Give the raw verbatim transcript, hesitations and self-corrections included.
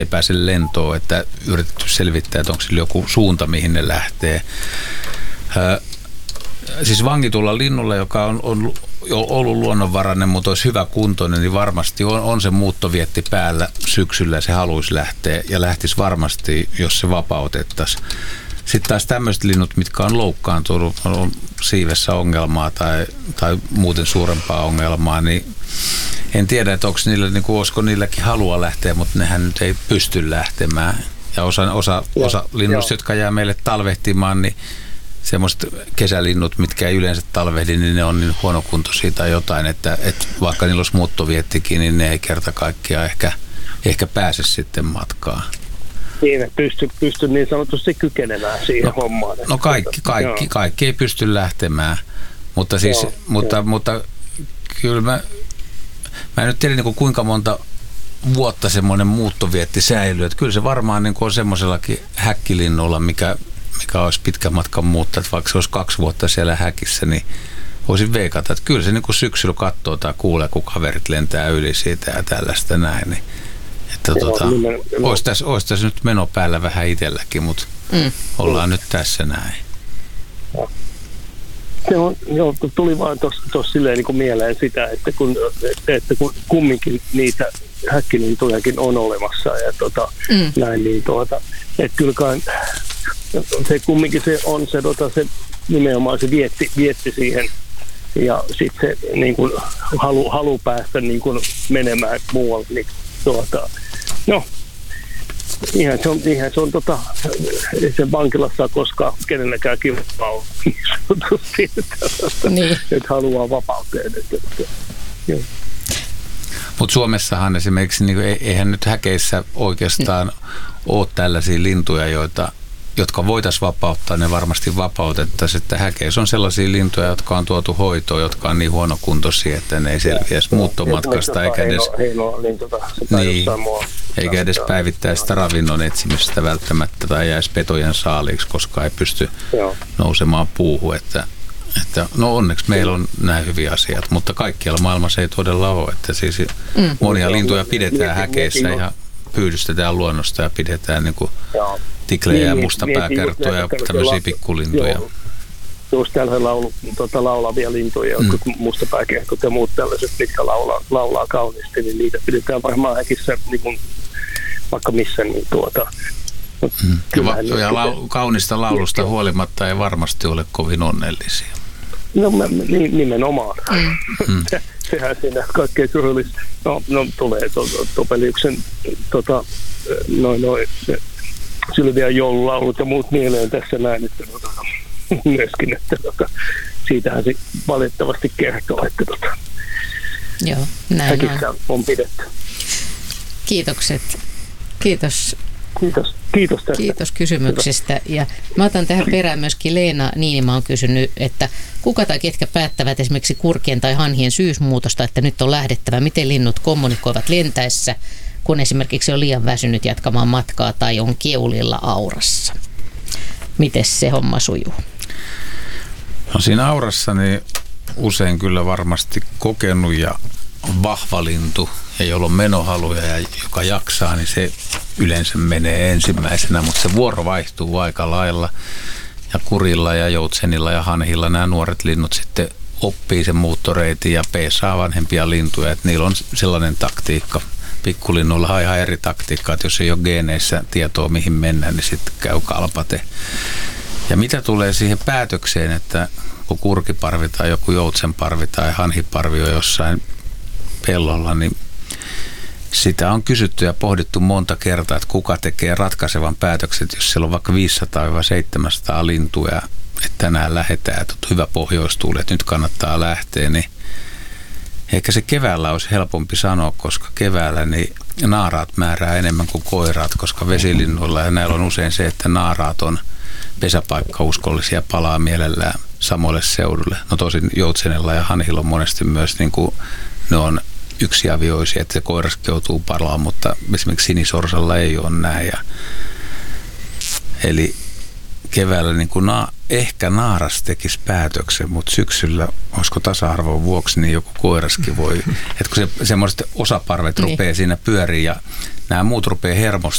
ei pääse lentoon, että yritetty selvittää, että onko sillä joku suunta, mihin ne lähtee. Ö, siis vangitulla linnulla, joka on, on ollut luonnonvarainen, mutta olisi hyvä kuntoinen, niin varmasti on, on se muuttovietti päällä syksyllä ja se haluaisi lähteä ja lähtisi varmasti, jos se vapautettaisiin. Sitten taas tämmöiset linnut, mitkä on loukkaantunut, on siivessä ongelmaa tai, tai muuten suurempaa ongelmaa, niin en tiedä, että onko niillä, niin kuin, olisiko niilläkin halua lähteä, mutta nehän nyt ei pysty lähtemään. Ja osa, osa, osa linnuista, jotka jää meille talvehtimaan, niin semmoiset kesälinnut, mitkä ei yleensä talvehdi, niin ne on niin huonokuntoisia tai jotain, että, että vaikka niillä olisi muuttoviettikin, niin ne ei kerta kaikkiaan ehkä, ehkä pääse sitten matkaan. Niin, että pysty, pysty niin sanotusti kykenemään siihen no, hommaan. No kaikki, kaikki, kaikki ei pysty lähtemään, mutta, siis, joo, mutta, joo. mutta kyllä mä, mä en nyt tiedä niin kuinka monta vuotta semmoinen muuttovietti säilyy. Että kyllä se varmaan niin on semmoisellakin häkkilinnulla, mikä, mikä olisi pitkän matkan muuttaa, että vaikka se olisi kaksi vuotta siellä häkissä, niin voisin veikata, että kyllä se niin syksyllä katsoo tai kuulee, kun kaverit lentää yli siitä ja tällaista näin, niin että tuota, olisi, tässä, olisi tässä nyt meno päällä vähän itselläkin, mutta mm. ollaan mm. nyt tässä näin. Joo, joo, tuli vaan tuossa silleen niin kuin mieleen sitä, että kun, että, että kun kumminkin niitä häkkilintujakin on olemassa ja tota, mm. näin, niin tuota, että kylläkään se kumminkin se on se, tota, se nimenomaan se vietti, vietti siihen ja sitten se niin kuin halu, halu päästä niin kuin menemään muualle, niin tuota, no, ihan se on, ihan se on tota, se vankilassa koskaan kenelläkään kilpaa ole, niin. Että haluaa vapauteen. Mutta Suomessahan esimerkiksi, niin eihän nyt häkeissä oikeastaan mm. ole tällaisia lintuja, joita jotka voitaisiin vapauttaa, ne varmasti vapautettaisiin. Että häkeissä on sellaisia lintuja, jotka on tuotu hoitoon, jotka on niin huonokuntoisia, että ne ei selviäisi muuttomatkasta eikä edes, niin, eikä edes päivittäistä ravinnon etsimistä välttämättä tai jäisi petojen saaliiksi, koska ei pysty Joo. nousemaan puuhun. Että, että, no onneksi meillä on näin hyviä asiat, mutta kaikkialla maailmassa ei todella ole. Että siis mm. monia lintuja pidetään häkeissä ja pyydystetään luonnosta ja pidetään niin kuin tiklejä ja mustapääkertoja ja tämmöisiä pikkulintuja. Joo. Just tällaisia laulu, tota, laulavia lintuja, mm. mustapääkertot ja muut tällaiset, mitkä laulaa, laulaa kauniisti, niin niitä pidetään varmaan häkissä niin kuin, vaikka missä. Niin tuota, mm. Ja, va- ja lau- kaunista laulusta huolimatta ei varmasti ole kovin onnellisia. No mä, nimenomaan. Mm. Sehän siinä kaikkein surullista. No, no tulee Topeliuksen tota, noin noin Sylviä joululaulut ja muut mieleen tässä näin, että tota, myöskin, että tota, siitähän se valitettavasti kertoo, että tota, joo, näin häkissä on. on pidetty. Kiitokset. Kiitos. Kiitos. Kiitos tästä. Kiitos kysymyksestä. Kiitos. Ja mä otan tähän perään myöskin Leena Niinima on kysynyt, että kuka tai ketkä päättävät esimerkiksi kurkien tai hanhien syysmuutosta, että nyt on lähdettävä, miten linnut kommunikoivat lentäessä, kun esimerkiksi on liian väsynyt jatkamaan matkaa tai on keulilla aurassa. Miten se homma sujuu? No siinä aurassa niin usein kyllä varmasti kokenut ja vahva lintu, ja jolla on menohaluja ja joka jaksaa, niin se yleensä menee ensimmäisenä, mutta se vuoro vaihtuu aika lailla. Ja kurilla ja joutsenilla ja hanhilla nämä nuoret linnut sitten oppii sen muuttoreitin ja peesaa vanhempia lintuja, että niillä on sellainen taktiikka. Pikkulinnuilla on ihan eri taktiikkaa, että jos ei ole geeneissä tietoa mihin mennään, niin sitten käy kalpate. Ja mitä tulee siihen päätökseen, että kun kurkiparvi tai joku joutsenparvi tai hanhiparvi on jossain pellolla, niin sitä on kysytty ja pohdittu monta kertaa, että kuka tekee ratkaisevan päätöksen, jos siellä on vaikka viisisataa seitsemänsataa lintuja, että tänään lähdetään, että on hyvä pohjoistuuli, että nyt kannattaa lähteä, niin ehkä se keväällä olisi helpompi sanoa, koska keväällä niin naaraat määrää enemmän kuin koiraat, koska vesilinnuilla ja näillä on usein se, että naaraat on pesäpaikkauskollisia, palaa mielellään samoille seudulle. No tosin joutsenella ja hanhilla on monesti myös niin kuin ne on yksiavioisia, että se koiraskin joutuu palaamaan, mutta esimerkiksi sinisorsalla ei ole näin. Ja eli keväällä niin kuin na, ehkä naaras tekisi päätöksen, mutta syksyllä, olisiko tasa-arvon vuoksi, niin joku koiraskin voi. Että kun se, semmoiset osaparvet niin rupeaa siinä pyöriin ja nämä muut rupeaa hermostumaan,